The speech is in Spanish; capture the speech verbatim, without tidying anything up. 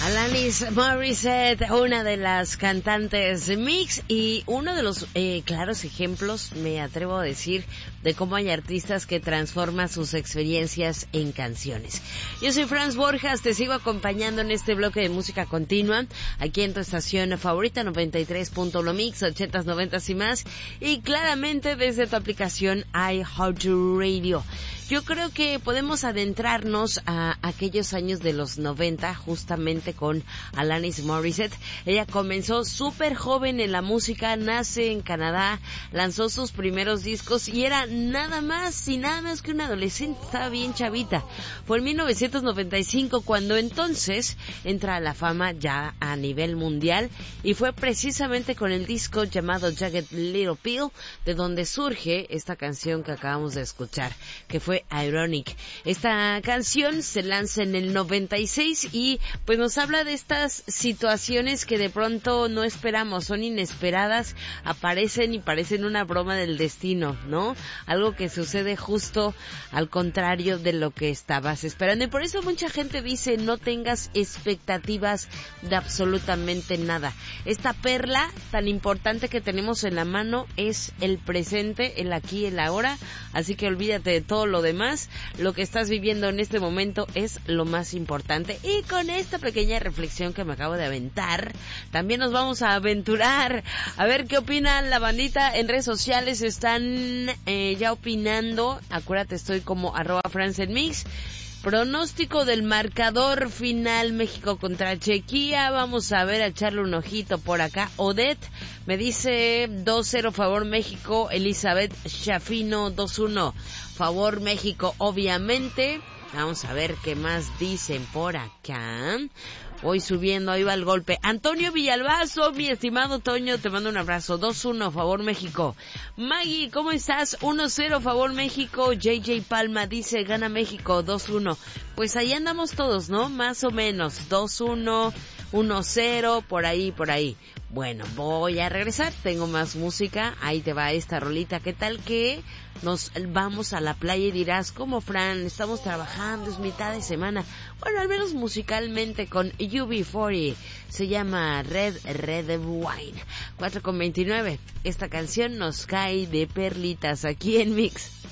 Alanis Morissette, una de las cantantes mix y uno de los eh, claros ejemplos, me atrevo a decir, de cómo hay artistas que transforman sus experiencias en canciones. Yo soy Franz Borjas, te sigo acompañando en este bloque de música continua, aquí en tu estación favorita, noventa y tres punto uno Mix, ochentas, noventas y más, y claramente desde tu aplicación iHeartRadio. Yo creo que podemos adentrarnos a aquellos años de los noventa, justamente con Alanis Morissette. Ella comenzó súper joven en la música, nace en Canadá, lanzó sus primeros discos y era nada más y nada menos que una adolescente, estaba bien chavita. Fue en mil novecientos noventa y cinco cuando entonces entra a la fama ya a nivel mundial y fue precisamente con el disco llamado Jagged Little Pill de donde surge esta canción que acabamos de escuchar, que fue Ironic. Esta canción se lanza en el noventa y seis y pues nos habla de estas situaciones que de pronto no esperamos, son inesperadas, aparecen y parecen una broma del destino, ¿no? Algo que sucede justo al contrario de lo que estabas esperando. Y por eso mucha gente dice, no tengas expectativas de absolutamente nada. Esta perla tan importante que tenemos en la mano es el presente, el aquí, el ahora, así que olvídate de todo lo demás. Lo que estás viviendo en este momento es lo más importante. Y con esta pequeña reflexión que me acabo de aventar, también nos vamos a aventurar a ver qué opina la bandita en redes sociales. Están eh, ya opinando. Acuérdate, estoy como arroba France en Mix. Pronóstico del marcador final, México contra Chequia. Vamos a ver, a echarle un ojito por acá. Odette me dice dos cero favor México. Elizabeth Shafino dos uno favor México, obviamente. Vamos a ver qué más dicen por acá. Voy subiendo, ahí va el golpe. Antonio Villalbazo, mi estimado Toño, te mando un abrazo. dos uno, favor México. Maggie, ¿cómo estás? uno cero, favor México. J J Palma dice, gana México, dos uno. Pues ahí andamos todos, ¿no? Más o menos, dos uno, uno cero, por ahí, por ahí. Bueno, voy a regresar, tengo más música, ahí te va esta rolita. ¿Qué tal que nos vamos a la playa y dirás, ¿cómo, Fran? Estamos trabajando, es mitad de semana. Bueno, al menos musicalmente con U B cuarenta, se llama Red Red Wine. cuatro con veintinueve, esta canción nos cae de perlitas aquí en Mix.